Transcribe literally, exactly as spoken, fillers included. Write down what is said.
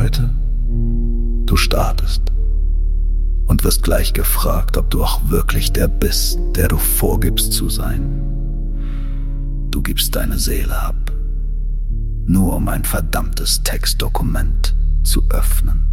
heute, du startest und wirst gleich gefragt, ob du auch wirklich der bist, der du vorgibst zu sein. Du gibst deine Seele ab, nur um ein verdammtes Textdokument zu öffnen.